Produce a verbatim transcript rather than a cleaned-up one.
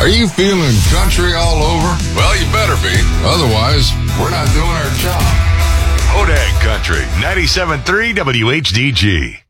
Are you feeling country all over? Well, you better be. Otherwise, we're not doing our job. Hodag Country, ninety-seven point three W H D G.